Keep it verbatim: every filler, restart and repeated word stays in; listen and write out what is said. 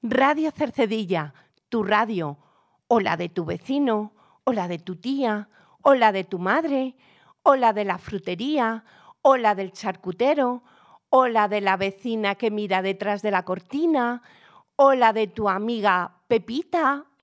Radio Cercedilla, tu radio, o la de tu vecino, o la de tu tía, o la de tu madre, o la de la frutería, o la del charcutero, o la de la vecina que mira detrás de la cortina, o la de tu amiga Pepita,